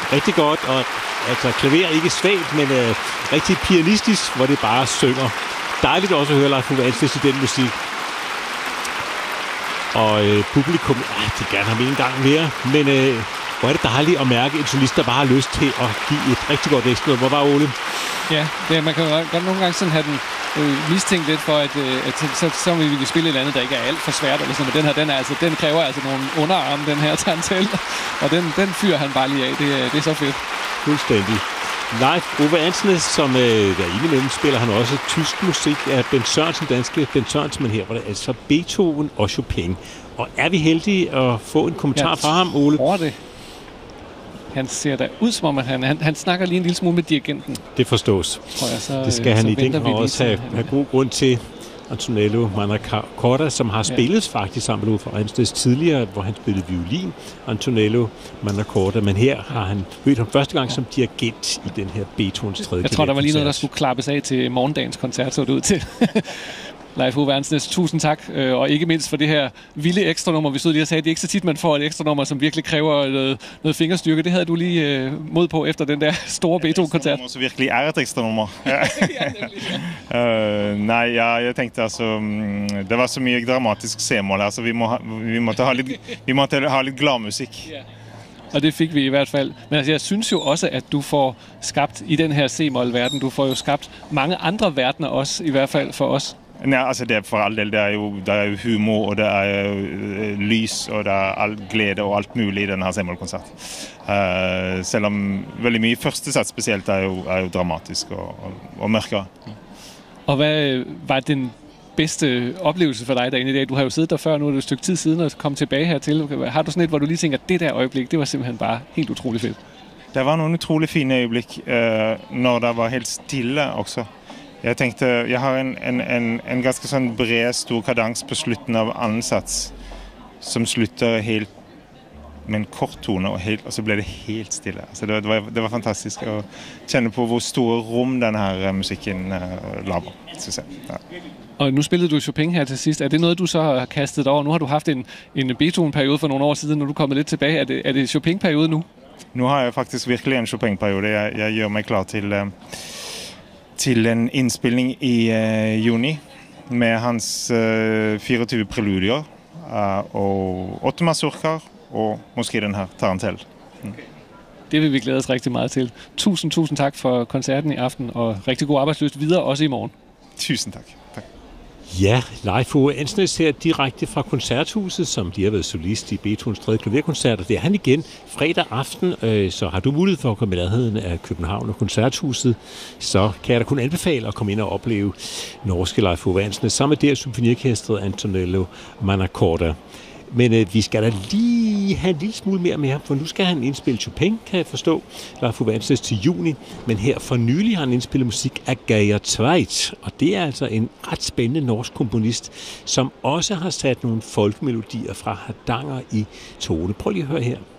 rigtig godt, og altså klaver ikke svagt, men rigtig pianistisk, hvor det bare synger. Dejligt også at høre Leif Ove Andsnes i den musik. Og publikum, de gerne have med en gang mere, men hvor er det dejligt at mærke en solist, der bare har lyst til at give et rigtig godt ekstra. Hvor var Ole? Ja, man kan jo godt nogle gange sådan have den mistænkt lidt for, at så vil vi spille et eller andet, der ikke er alt for svært. Eller sådan. Men den kræver altså nogle underarme, den her Tarantella. Og den fyrer han bare lige af. Det er så fedt. Fuldstændig. Leif Ove Andsnes, som indimellem spiller han også tysk musik af Bent Sørensen, danske Bent Sørensen, men her var det altså Beethoven og Chopin. Og er vi heldige at få en kommentar fra ham, Ole? Tror det. Han ser da ud som om, at han snakker lige en lille smule med dirigenten. Det forstås. Tror jeg, så, det skal han i den grad også have god grund til. Antonello Mannacorda, som har spillet faktisk sammen med Ove Andsnes tidligere, hvor han spillede violin. Antonello Mannacorda, men her har han hørt ham første gang som dirigent i den her Beethovens 3. Jeg tror, der var lige noget, der skulle klappes af til morgendagens koncert, så det ud til. Leif Ove Andsnes, tusind tak, og ikke mindst for det her vilde ekstranummer. Vi stod lige og sagde, at det er ikke så tit, man får et ekstranummer, som virkelig kræver noget fingerstyrke. Det havde du lige mod på efter den der store Beethoven-koncert. Det virkelig er et ekstranummer. Nej, jeg tænkte altså, det var så mye dramatisk C-mål, altså vi måtte ha lidt glad musik. Ja. Og det fik vi i hvert fald. Men altså, jeg synes jo også, at du får skabt i den her C-mål-verden, du får jo skabt mange andre verdener også, i hvert fald for os. Nej, altså det er for all del, der er jo humor, og der er lys, og der er all glæde og alt muligt i den her C-mål-koncert. Selvom veldig mye første sats specielt er jo dramatisk og mørkere. Og hvad var den bedste oplevelse for dig derinde i dag? Du har jo siddet der før, nu er det et stykke tid siden, og kom tilbage hertil. Har du sådan et, hvor du lige tænker, at det der øjeblik, det var simpelthen bare helt utroligt fedt? Der var nogle utrolig fine øjeblik, når der var helt stille også. Jeg tænkte, jeg har en ganske sådan bred, stor kadans på slutten av anden sats, som slutter helt med en kort tone, og så blev det helt stille. Så det var fantastisk at kende på, hvor stor rum den her musikken laver, synes jeg. Ja. Og nu spillede du Chopin her til sidst. Er det noget, du så har kastet over? Nu har du haft en Beethoven-periode for nogle år siden, når du er kommet lidt tilbage. Er det Chopin-periode nu? Nu har jeg faktisk virkelig en Chopin-periode. Jeg gør mig klar til en indspilning i juni med hans 24 preludier og 8 mazurker og måske den her Tarantella. Okay. Det vil vi glæde os rigtig meget til. Tusind tak for koncerten i aften, og rigtig god arbejdslyst videre også i morgen. Tusind tak. Ja, Leif Ove Andsnes her direkte fra Koncerthuset, som lige har været solist i Beethovens 3. klaverkoncert. Og det er han igen fredag aften, så har du mulighed for at komme i nærheden af København og Koncerthuset, så kan jeg da kun anbefale at komme ind og opleve norske Leif Ove Andsnes sammen med der symfoniorkestret Antonello Mannacorda. Men vi skal da lige have en lille smule mere med ham, for nu skal han indspille Chopin, kan jeg forstå, Leif Ove Andsnes til juni. Men her for nylig har han indspillet musik af Geir Tveit, og det er altså en ret spændende norsk komponist, som også har sat nogle folkmelodier fra Hardanger i tone. Prøv lige at høre her.